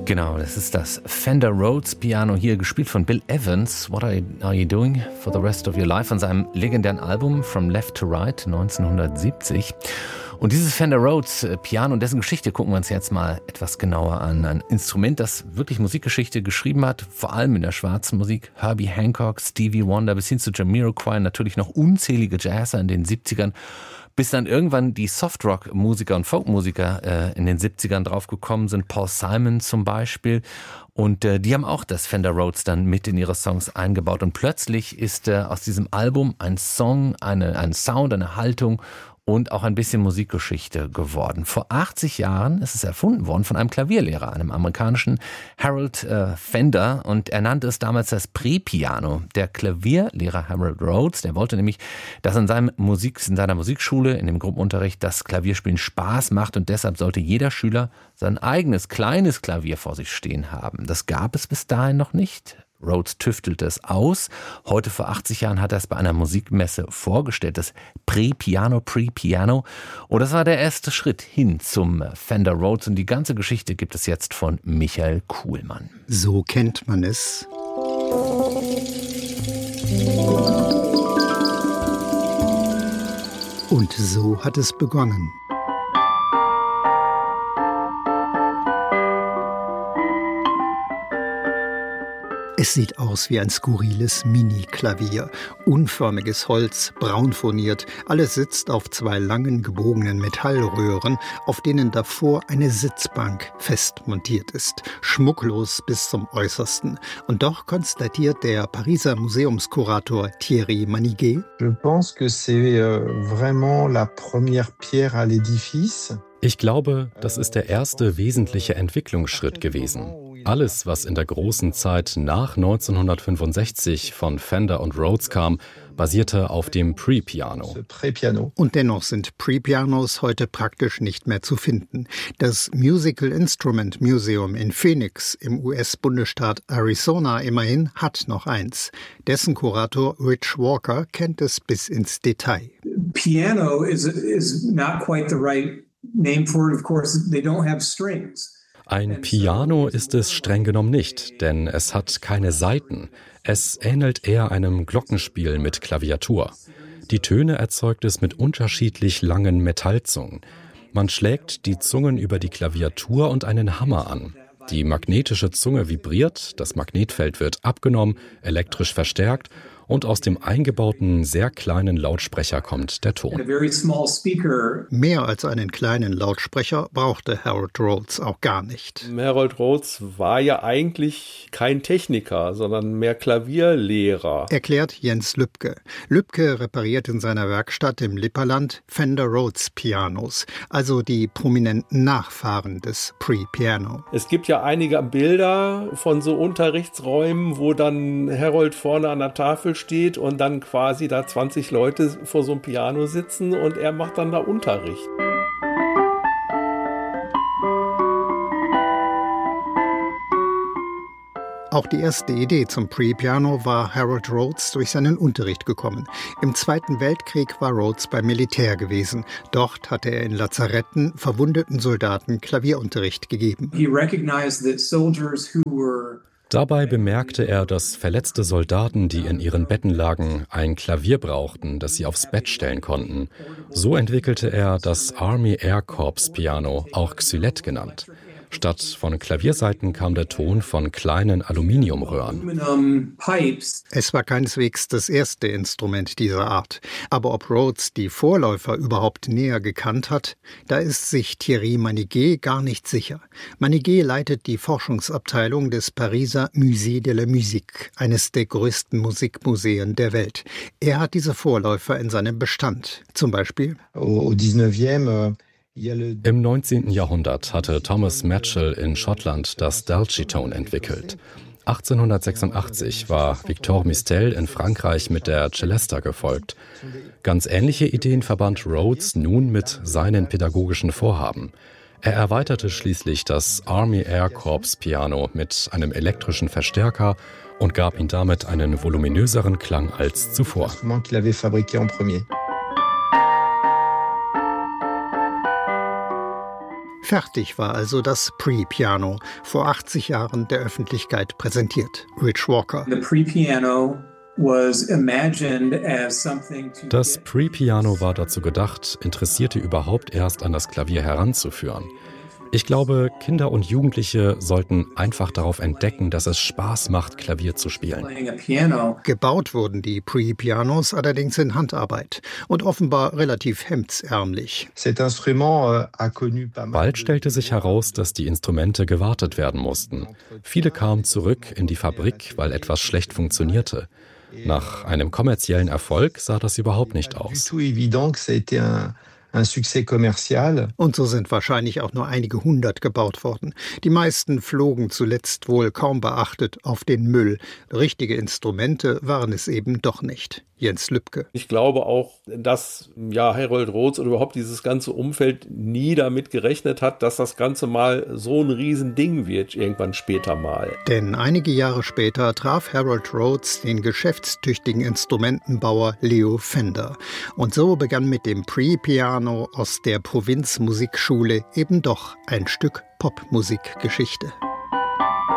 Genau, das ist das Fender Rhodes Piano, hier gespielt von Bill Evans. What are you doing for the rest of your life? Von seinem legendären Album From Left to Right 1970. Und dieses Fender Rhodes Piano und dessen Geschichte gucken wir uns jetzt mal etwas genauer an. Ein Instrument, das wirklich Musikgeschichte geschrieben hat, vor allem in der schwarzen Musik. Herbie Hancock, Stevie Wonder bis hin zu Jamiroquai, natürlich noch unzählige Jazzer in den 70ern. Bis dann irgendwann die Softrock-Musiker und Folk-Musiker in den 70ern draufgekommen sind, Paul Simon zum Beispiel. Und die haben auch das Fender Rhodes dann mit in ihre Songs eingebaut. Und plötzlich ist aus diesem Album ein Song, ein Sound, eine Haltung und auch ein bisschen Musikgeschichte geworden. Vor 80 Jahren ist es erfunden worden von einem Klavierlehrer, einem amerikanischen Harold Fender, und er nannte es damals das Pre-Piano. Der Klavierlehrer Harold Rhodes, der wollte nämlich, dass in seiner Musikschule, in dem Gruppenunterricht, das Klavierspielen Spaß macht, und deshalb sollte jeder Schüler sein eigenes kleines Klavier vor sich stehen haben. Das gab es bis dahin noch nicht. Rhodes tüftelte es aus. Heute vor 80 Jahren hat er es bei einer Musikmesse vorgestellt, das Pre-Piano. Und das war der erste Schritt hin zum Fender Rhodes. Und die ganze Geschichte gibt es jetzt von Michael Kuhlmann. So kennt man es. Und so hat es begonnen. Es sieht aus wie ein skurriles Mini-Klavier. Unförmiges Holz, braun furniert. Alles sitzt auf zwei langen, gebogenen Metallröhren, auf denen davor eine Sitzbank fest montiert ist. Schmucklos bis zum Äußersten. Und doch konstatiert der Pariser Museumskurator Thierry Maniguet: Je pense que c'est vraiment la première pierre à l'édifice. Ich glaube, das ist der erste wesentliche Entwicklungsschritt gewesen. Alles, was in der großen Zeit nach 1965 von Fender und Rhodes kam, basierte auf dem Pre-Piano. Und dennoch sind Pre-Pianos heute praktisch nicht mehr zu finden. Das Musical Instrument Museum in Phoenix im US-Bundesstaat Arizona immerhin hat noch eins. Dessen Kurator Rich Walker kennt es bis ins Detail. Piano is not quite the right name for it. Of course, they don't have strings. Ein Piano ist es streng genommen nicht, denn es hat keine Saiten. Es ähnelt eher einem Glockenspiel mit Klaviatur. Die Töne erzeugt es mit unterschiedlich langen Metallzungen. Man schlägt die Zungen über die Klaviatur und einen Hammer an. Die magnetische Zunge vibriert, das Magnetfeld wird abgenommen, elektrisch verstärkt, und aus dem eingebauten, sehr kleinen Lautsprecher kommt der Ton. Mehr als einen kleinen Lautsprecher brauchte Harold Rhodes auch gar nicht. Harold Rhodes war ja eigentlich kein Techniker, sondern mehr Klavierlehrer. Erklärt Jens Lübke. Lübke repariert in seiner Werkstatt im Lipperland Fender Rhodes Pianos, also die prominenten Nachfahren des Pre-Piano. Es gibt ja einige Bilder von so Unterrichtsräumen, wo dann Harold vorne an der Tafel steht und dann quasi da 20 Leute vor so einem Piano sitzen und er macht dann da Unterricht. Auch die erste Idee zum Pre-Piano war Harold Rhodes durch seinen Unterricht gekommen. Im Zweiten Weltkrieg war Rhodes beim Militär gewesen. Dort hatte er in Lazaretten verwundeten Soldaten Klavierunterricht gegeben. Dabei bemerkte er, dass verletzte Soldaten, die in ihren Betten lagen, ein Klavier brauchten, das sie aufs Bett stellen konnten. So entwickelte er das Army Air Corps Piano, auch Xylette genannt. Statt von Klaviersaiten kam der Ton von kleinen Aluminiumröhren. Es war keineswegs das erste Instrument dieser Art. Aber ob Rhodes die Vorläufer überhaupt näher gekannt hat, da ist sich Thierry Maniguet gar nicht sicher. Maniguet leitet die Forschungsabteilung des Pariser Musée de la Musique, eines der größten Musikmuseen der Welt. Er hat diese Vorläufer in seinem Bestand. Zum Beispiel im 19. Jahrhundert hatte Thomas Matchell in Schottland das Dulcitone entwickelt. 1886 war Victor Mistel in Frankreich mit der Celesta gefolgt. Ganz ähnliche Ideen verband Rhodes nun mit seinen pädagogischen Vorhaben. Er erweiterte schließlich das Army Air Corps Piano mit einem elektrischen Verstärker und gab ihm damit einen voluminöseren Klang als zuvor. Fertig war also das Pre-Piano, vor 80 Jahren der Öffentlichkeit präsentiert. Rich Walker. The pre-piano was imagined as something to Das Pre-Piano war dazu gedacht, Interessierte überhaupt erst an das Klavier heranzuführen. Ich glaube, Kinder und Jugendliche sollten einfach darauf entdecken, dass es Spaß macht, Klavier zu spielen. playing a piano. Gebaut wurden die Pre-Pianos allerdings in Handarbeit und offenbar relativ hemdsärmlich. Cet instrument a connu pas mal. Bald stellte sich heraus, dass die Instrumente gewartet werden mussten. Viele kamen zurück in die Fabrik, weil etwas schlecht funktionierte. Nach einem kommerziellen Erfolg sah das überhaupt nicht Du aus. tout évident que ça a été un succès commercial. Und so sind wahrscheinlich auch nur einige hundert gebaut worden. Die meisten flogen zuletzt wohl kaum beachtet auf den Müll. Richtige Instrumente waren es eben doch nicht. Jens Lübke. Ich glaube auch, dass Harold Rhodes oder überhaupt dieses ganze Umfeld nie damit gerechnet hat, dass das Ganze mal so ein Riesending wird, irgendwann später mal. Denn einige Jahre später traf Harold Rhodes den geschäftstüchtigen Instrumentenbauer Leo Fender. Und so begann mit dem Pre-Piano aus der Provinzmusikschule eben doch ein Stück Popmusikgeschichte.